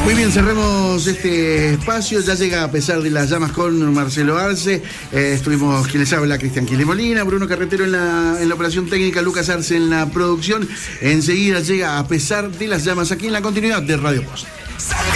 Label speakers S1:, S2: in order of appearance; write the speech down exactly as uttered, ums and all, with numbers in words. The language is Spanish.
S1: Muy bien, cerremos este espacio. Ya llega A pesar de las llamas con Marcelo Arce. Eh, estuvimos, quien les habla, Cristian Quile Molina, Bruno Carretero en la, en la operación técnica, Lucas Arce en la producción. Enseguida llega A pesar de las llamas aquí en la continuidad de Radio Post.